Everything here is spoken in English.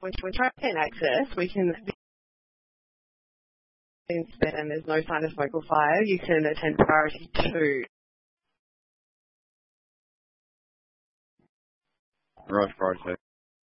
when we try and access, we can, and there's no sign of smoke or fire, you can attend priority 2. Right, priority 2.